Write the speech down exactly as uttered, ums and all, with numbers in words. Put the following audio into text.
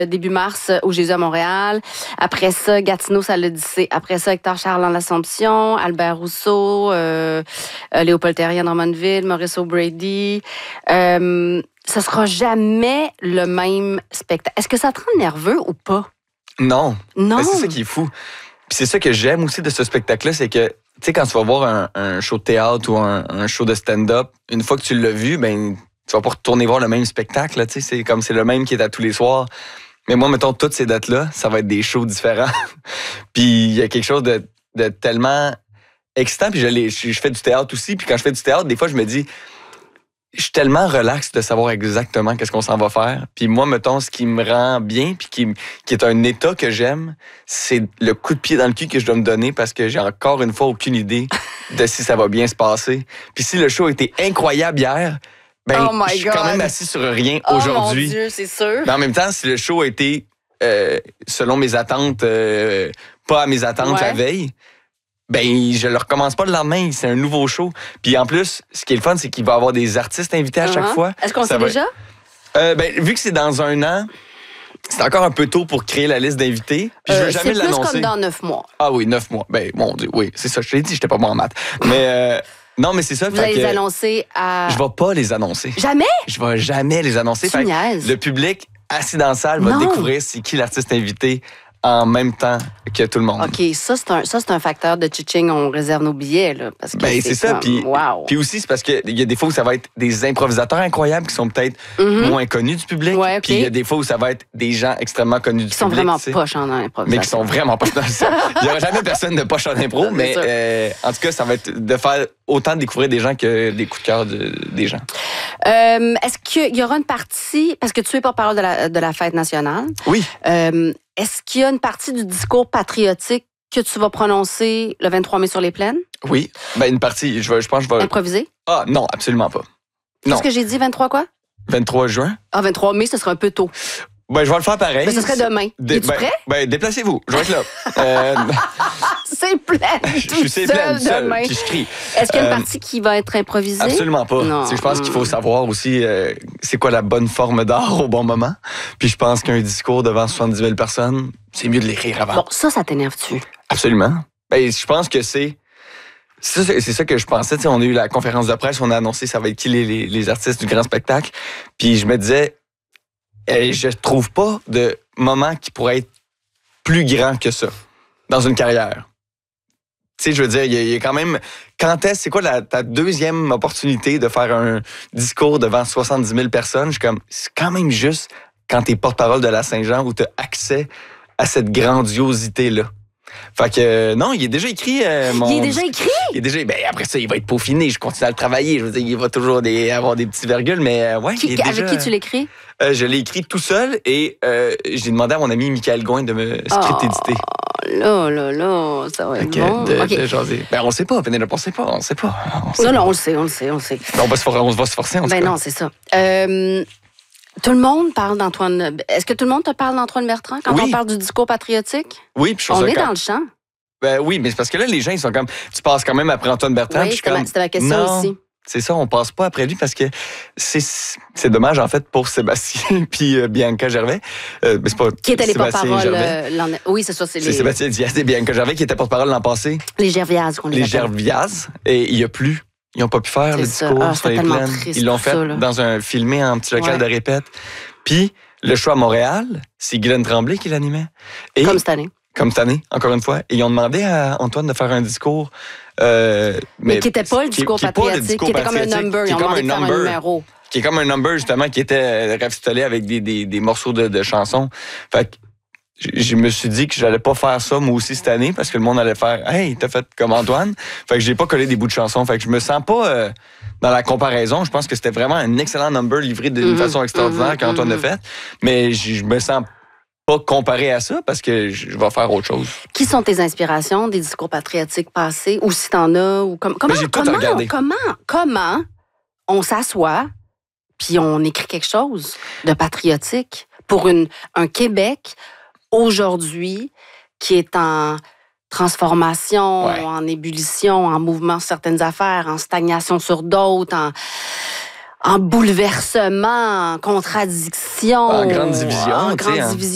début mars au Jésus à Montréal. Après ça, Gatineau, ça l'Odyssée. Après ça, Hector Charland, l'Assomption, Albert Rousseau, euh, euh, Léopold Terrien, Drummondville, Maurice O'Brady. Euh, ça sera jamais le même spectacle. Est-ce que ça te rend nerveux ou pas? Non. Non. Ben, c'est ça qui est fou. Puis c'est ça que j'aime aussi de ce spectacle-là, c'est que, tu sais, quand tu vas voir un, un show de théâtre ou un, un show de stand-up, une fois que tu l'as vu, ben tu vas pas retourner voir le même spectacle. Là, c'est comme c'est le même qui est à tous les soirs. Mais moi, mettons, toutes ces dates-là, ça va être des shows différents. Puis il y a quelque chose de, de tellement excitant. Puis je, les, je, je fais du théâtre aussi. Puis quand je fais du théâtre, des fois, je me dis, je suis tellement relax de savoir exactement qu'est-ce qu'on s'en va faire. Puis moi, mettons, ce qui me rend bien, puis qui, qui est un état que j'aime, c'est le coup de pied dans le cul que je dois me donner parce que j'ai encore une fois aucune idée de si ça va bien se passer. Puis si le show a été incroyable hier, ben, oh je suis quand même assis sur rien oh aujourd'hui. Mon Dieu, c'est sûr. Mais en même temps, si le show a été, euh, selon mes attentes, euh, pas à mes attentes ouais. la veille, ben je le recommence pas le lendemain. C'est un nouveau show. Puis en plus, ce qui est le fun, c'est qu'il va y avoir des artistes invités à uh-huh. chaque fois. Est-ce qu'on ça sait va... déjà? Euh, ben, vu que c'est dans un an, c'est encore un peu tôt pour créer la liste d'invités. Puis euh, je veux jamais l'annoncer. C'est plus comme dans neuf mois. Ah oui, neuf mois. Ben, mon Dieu, oui, c'est ça. Je te l'ai dit, j'étais pas bon en maths. Mais... Euh, non, mais c'est ça. Vous allez les annoncer à... Je vais pas les annoncer. Jamais? Je vais jamais les annoncer. Tu niaises. Le public assis dans la salle va non. découvrir c'est qui l'artiste invité en même temps que tout le monde. OK, ça, c'est un, ça, c'est un facteur de chiching. On réserve nos billets, là. Parce que ben, c'est, c'est ça. Puis, wow. puis aussi, c'est parce qu'il y a des fois où ça va être des improvisateurs incroyables qui sont peut-être mm-hmm. moins connus du public. Ouais, okay. Puis il y a des fois où ça va être des gens extrêmement connus du qui public. Qui sont vraiment poches en improvisation. Mais qui sont vraiment poches dans ça. Il n'y aura jamais personne de poche en impro, mais euh, en tout cas, ça va être de faire autant découvrir des gens que des coups de cœur de, des gens. Euh, est-ce qu'il y aura une partie, parce que tu es porte-parole de la, de la fête nationale. Oui. Euh, est-ce qu'il y a une partie du discours patriotique que tu vas prononcer le vingt-trois mai sur les plaines? Oui. Ben, une partie, je, je pense que je vais... Improviser? Ah, non, absolument pas. Non. Qu'est-ce que j'ai dit, vingt-trois quoi? vingt-trois juin. Ah, vingt-trois mai, ce sera un peu tôt. Ben, je vais le faire pareil. Mais ce serait demain. Dé- Es-tu ben, prêt? Ben, déplacez-vous. Je vais être là. euh... c'est plein. Je suis plein demain. Puis je crie. Est-ce qu'il y a une partie euh, qui va être improvisée? Absolument pas. Non. Je pense qu'il faut savoir aussi euh, c'est quoi la bonne forme d'art au bon moment. Puis je pense qu'un discours devant soixante-dix mille personnes, c'est mieux de l'écrire avant. Bon, ça, ça t'énerve-tu? Absolument. Ben, je pense que c'est... C'est ça, c'est ça que je pensais. T'sais, on a eu la conférence de presse, on a annoncé ça va être qui les, les, les artistes du grand spectacle. Puis je me disais... Et je trouve pas de moment qui pourrait être plus grand que ça dans une carrière. Tu sais, je veux dire, il y, y a quand même... Quand est-ce, c'est quoi la, ta deuxième opportunité de faire un discours devant soixante-dix mille personnes? Je suis comme, c'est quand même juste quand t'es porte-parole de la Saint-Jean où t'as accès à cette grandiosité-là. Fait que, euh, non, il est déjà écrit. Euh, mon... Il est déjà écrit? Il est déjà. Ben, après ça, il va être peaufiné. Je continue à le travailler. Je veux dire, il va toujours des, avoir des petits virgules, mais euh, ouais. Qui, il est avec déjà... qui tu l'écris? Euh, je l'ai écrit tout seul et euh, j'ai demandé à mon ami Michael Gouin de me script éditer. Oh là, là, là, ça va être okay, bon. De, okay. de jaser. Ben, on le sait pas, Pénélope, on le sait pas, on le sait pas. On sait non, pas. non, on le sait, on le sait, on le sait. Ben, on, va se for... on va se forcer, en tout ben cas. non, c'est ça. Euh, tout le monde parle d'Antoine... Est-ce que tout le monde te parle d'Antoine Bertrand quand oui. on parle du discours patriotique? Oui, puis je On est quand... dans le champ. Ben oui, mais c'est parce que là, les gens, ils sont comme... Tu passes quand même après Antoine Bertrand. Oui, c'était, comme... ma, c'était ma question non. aussi. C'est ça, on passe pas après lui parce que c'est, c'est dommage, en fait, pour Sébastien puis euh, Bianca Gervais. Euh, mais c'est pas qui étaient les porte-parole euh, Oui, c'est ça. C'est, c'est les... Sébastien Diaz et Bianca Gervais qui étaient porte-parole l'an passé. Les Gerviaz, qu'on les Les Gerviaz. Et il y a plus. Ils n'ont pas pu faire c'est le ça. discours Ah, sur les plaines. Ils l'ont fait ça, dans un filmé en petit local ouais. de répète. Puis, le show à Montréal, c'est Guylaine Tremblay qui l'animait. Et, comme cette année. Comme cette année, encore une fois. Et ils ont demandé à Antoine de faire un discours... Euh, mais, mais qui n'était pas le discours qui, patriotique, qui, qui était comme un number. Ils ont demandé de faire un numéro. Qui est comme un number, justement, qui était rafistolé avec des, des, des morceaux de, de chansons. Fait que je me suis dit que j'allais pas faire ça, moi aussi, cette année, parce que le monde allait faire « Hey, t'as fait comme Antoine ». Fait que j'ai pas collé des bouts de chansons. Fait que je me sens pas... Euh, dans la comparaison, je pense que c'était vraiment un excellent number livré d'une mm-hmm, façon extraordinaire mm-hmm, qu'Antoine mm-hmm. a fait. Mais je me sens pas comparé à ça parce que je vais faire autre chose. Qui sont tes inspirations des discours patriotiques passés ou si t'en as ou comme comment j'ai tout comment, regardé. comment comment on s'assoit puis on écrit quelque chose de patriotique pour une un Québec aujourd'hui qui est en transformation, ouais. en ébullition, en mouvement sur certaines affaires, en stagnation sur d'autres, en en bouleversement, en contradiction, en grande division, en grande hein. division.